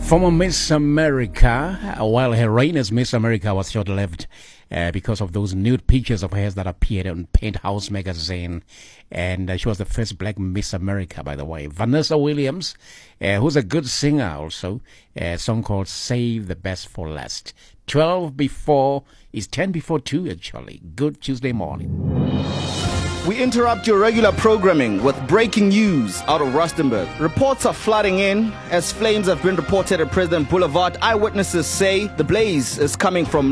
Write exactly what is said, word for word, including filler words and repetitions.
Former Miss America, while her reign as Miss America was short-lived uh, because of those nude pictures of hers that appeared on Penthouse magazine. And uh, she was the first black Miss America, by the way. Vanessa Williams, uh, who's a good singer also, a song called Save the Best for Last. twelve before, is ten before two actually. Good Tuesday morning. We interrupt your regular programming with breaking news out of Rustenburg. Reports are flooding in as flames have been reported at President Boulevard. Eyewitnesses say the blaze is coming from